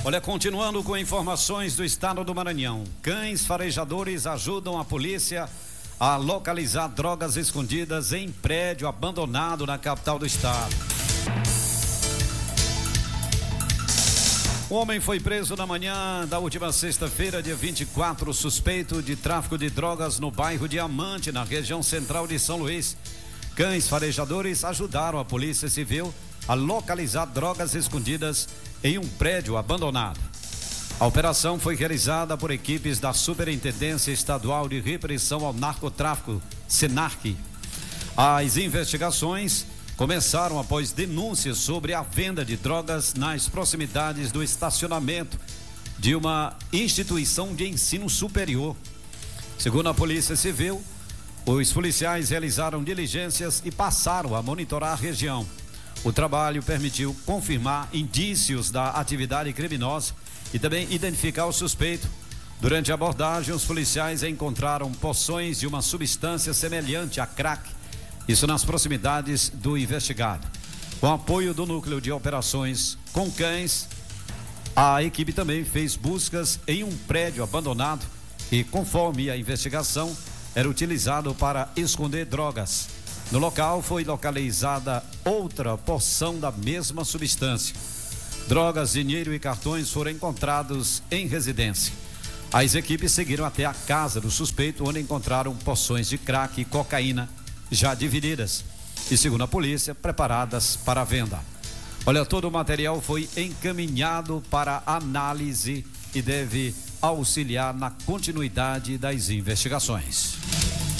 Olha, continuando com informações do estado do Maranhão. Cães farejadores ajudam a polícia a localizar drogas escondidas em prédio abandonado na capital do estado. O homem foi preso na manhã da última sexta-feira, dia 24, suspeito de tráfico de drogas no bairro Diamante, na região central de São Luís. Cães farejadores ajudaram a Polícia Civil a localizar drogas escondidas em um prédio abandonado. A operação foi realizada por equipes da Superintendência Estadual de Repressão ao Narcotráfico, SENARC. As investigações começaram após denúncias sobre a venda de drogas nas proximidades do estacionamento de uma instituição de ensino superior. Segundo a Polícia Civil, os policiais realizaram diligências e passaram a monitorar a região. O trabalho permitiu confirmar indícios da atividade criminosa e também identificar o suspeito. Durante a abordagem, os policiais encontraram porções de uma substância semelhante a crack, isso nas proximidades do investigado. Com apoio do Núcleo de Operações com Cães, a equipe também fez buscas em um prédio abandonado que, conforme a investigação, era utilizado para esconder drogas. No local foi localizada outra porção da mesma substância. Drogas, dinheiro e cartões foram encontrados em residência. As equipes seguiram até a casa do suspeito, onde encontraram porções de crack e cocaína já divididas e, segundo a polícia, preparadas para a venda. Olha, todo o material foi encaminhado para análise e deve auxiliar na continuidade das investigações.